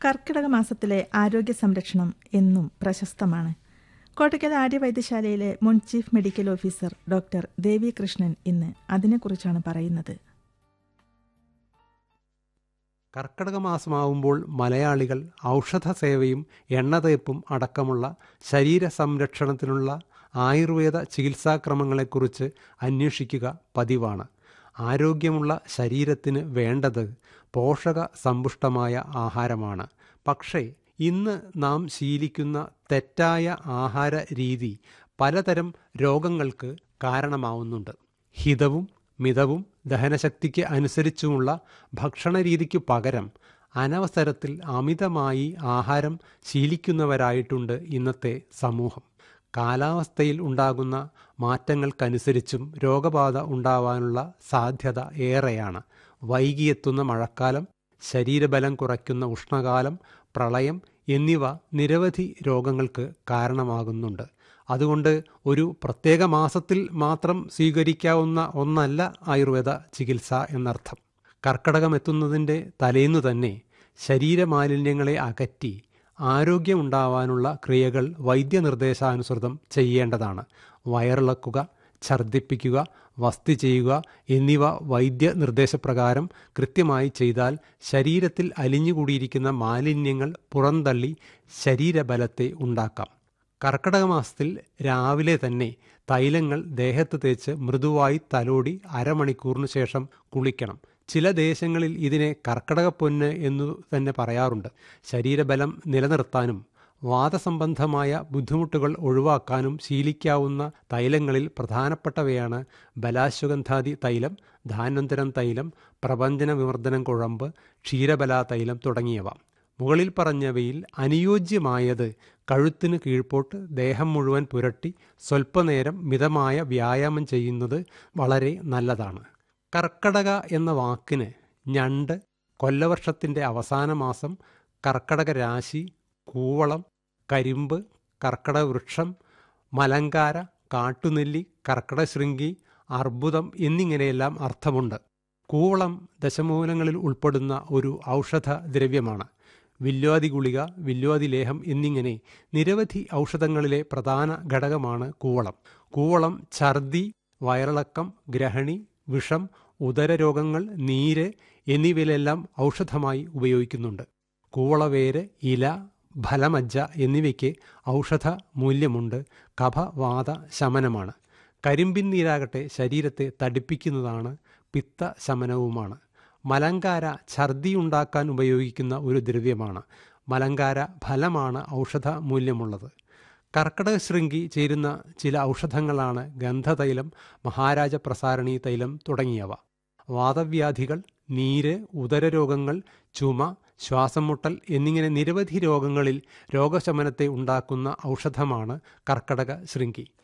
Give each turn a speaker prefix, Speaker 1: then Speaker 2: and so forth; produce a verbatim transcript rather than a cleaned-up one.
Speaker 1: കർക്കിടക മാസത്തിലെ ആരോഗ്യ സംരക്ഷണം എന്നും പ്രശസ്തമാണ്. കോട്ടയ്ക്കൽ ആര്യവൈദ്യശാലയിലെ മുൻ ചീഫ് മെഡിക്കൽ ഓഫീസർ ഡോക്ടർ ദേവി കൃഷ്ണൻ ഇന്ന് അതിനെക്കുറിച്ചാണ് പറയുന്നത്.
Speaker 2: കർക്കിടക മാസമാവുമ്പോൾ മലയാളികൾ ഔഷധ സേവയും എണ്ണതേപ്പും അടക്കമുള്ള ശരീര സംരക്ഷണത്തിനുള്ള ആയുർവേദ ചികിത്സാക്രമങ്ങളെക്കുറിച്ച് അന്വേഷിക്കുക പതിവാണ്. ആരോഗ്യമുള്ള ശരീരത്തിന് വേണ്ടത് പോഷക സമ്പുഷ്ടമായ ആഹാരമാണ്. പക്ഷേ ഇന്ന് നാം ശീലിക്കുന്ന തെറ്റായ ആഹാര രീതി പലതരം രോഗങ്ങൾക്ക് കാരണമാവുന്നുണ്ട്. ഹിതവും മിതവും ദഹനശക്തിക്ക് അനുസരിച്ചുമുള്ള ഭക്ഷണരീതിക്കു പകരം അനവസരത്തിൽ അമിതമായി ആഹാരം ശീലിക്കുന്നവരായിട്ടുണ്ട് ഇന്നത്തെ സമൂഹം. കാലാവസ്ഥയിൽ ഉണ്ടാകുന്ന മാറ്റങ്ങൾക്കനുസരിച്ചും രോഗബാധ ഉണ്ടാവാനുള്ള സാധ്യത ഏറെയാണ്. വൈകിയെത്തുന്ന മഴക്കാലം, ശരീരബലം കുറയ്ക്കുന്ന ഉഷ്ണകാലം, പ്രളയം എന്നിവ നിരവധി രോഗങ്ങൾക്ക് കാരണമാകുന്നുണ്ട്. അതുകൊണ്ട് ഒരു പ്രത്യേക മാസത്തിൽ മാത്രം സ്വീകരിക്കാവുന്ന ഒന്നല്ല ആയുർവേദ ചികിത്സ എന്നർത്ഥം. കർക്കിടകം എത്തുന്നതിൻ്റെ തലേന്നു തന്നെ ശരീരമാലിന്യങ്ങളെ അകറ്റി ആരോഗ്യമുണ്ടാവാനുള്ള ക്രിയകൾ വൈദ്യനിർദ്ദേശാനുസൃതം ചെയ്യേണ്ടതാണ്. വയറിളക്കുക, ഛർദ്ദിപ്പിക്കുക, വസ്തി ചെയ്യുക എന്നിവ വൈദ്യ നിർദ്ദേശപ്രകാരം കൃത്യമായി ചെയ്താൽ ശരീരത്തിൽ അലിഞ്ഞുകൂടിയിരിക്കുന്ന മാലിന്യങ്ങൾ പുറന്തള്ളി ശരീരബലത്തെ ഉണ്ടാക്കാം. കർക്കിടക മാസത്തിൽ രാവിലെ തന്നെ തൈലങ്ങൾ ദേഹത്ത് തേച്ച് മൃദുവായി തലോടി അരമണിക്കൂറിന് ശേഷം കുളിക്കണം. ചില ദേശങ്ങളിൽ ഇതിനെ കർക്കിടകപ്പൊന്ന് എന്നു തന്നെ പറയാറുണ്ട്. ശരീരബലം നിലനിർത്താനും വാതസംബന്ധമായ ബുദ്ധിമുട്ടുകൾ ഒഴിവാക്കാനും ശീലിക്കാവുന്ന തൈലങ്ങളിൽ പ്രധാനപ്പെട്ടവയാണ് ബലാശ്വഗന്ധാദി തൈലം, ധാന്വന്തരം തൈലം, പ്രപഞ്ചന വിമർദ്ദനം കുഴമ്പ്, ക്ഷീരബലാ തൈലം തുടങ്ങിയവ. മുകളിൽ പറഞ്ഞവയിൽ അനുയോജ്യമായത് കഴുത്തിന് കീഴ്പോട്ട് ദേഹം മുഴുവൻ പുരട്ടി സ്വല്പനേരം മിതമായ വ്യായാമം ചെയ്യുന്നത് വളരെ നല്ലതാണ്. കർക്കടക എന്ന വാക്കിന് ഞണ്ട്, കൊല്ലവർഷത്തിൻ്റെ അവസാന മാസം, കർക്കടക രാശി, കൂവളം, കരിമ്പ്, കർക്കടക വൃക്ഷം, മലങ്കാര, കാട്ടുനെല്ലി, കർക്കടശൃംഗി, അർബുദം എന്നിങ്ങനെയെല്ലാം അർത്ഥമുണ്ട്. കൂവളം ദശമൂലങ്ങളിൽ ഉൾപ്പെടുന്ന ഒരു ഔഷധ ദ്രവ്യമാണ്. വില്വാദി ഗുളിക, വില്വാദി ലേഹം എന്നിങ്ങനെ നിരവധി ഔഷധങ്ങളിലെ പ്രധാന ഘടകമാണ് കൂവളം. കൂവളം ഛർദി, വയറിളക്കം, ഗ്രഹണി, വിഷം, ഉദരരോഗങ്ങൾ, നീര് എന്നിവയിലെല്ലാം ഔഷധമായി ഉപയോഗിക്കുന്നുണ്ട്. കൂവളവേര്, ഇല, ഫലമജ്ജ എന്നിവയ്ക്ക് ഔഷധ മൂല്യമുണ്ട്. കഫവാത ശമനമാണ്. കരിമ്പിൻ നീരാകട്ടെ ശരീരത്തെ തടിപ്പിക്കുന്നതാണ്, പിത്ത ശമനവുമാണ്. മലങ്കാര ഛർദിയുണ്ടാക്കാൻ ഉപയോഗിക്കുന്ന ഒരു ദ്രവ്യമാണ്. മലങ്കാര ഫലമാണ് ഔഷധ മൂല്യമുള്ളത്. കർക്കടക ശൃംഗി ചേരുന്ന ചില ഔഷധങ്ങളാണ് ഗന്ധതൈലം, മഹാരാജ പ്രസാരണി തൈലം തുടങ്ങിയവ. വാതവ്യാധികൾ, നീര്, ഉദരരോഗങ്ങൾ, ചുമ, ശ്വാസം മുട്ടൽ എന്നിങ്ങനെ നിരവധി രോഗങ്ങളിൽ രോഗശമനത്തെ ഉണ്ടാക്കുന്ന ഔഷധമാണ് കർക്കടക ശൃംഗി.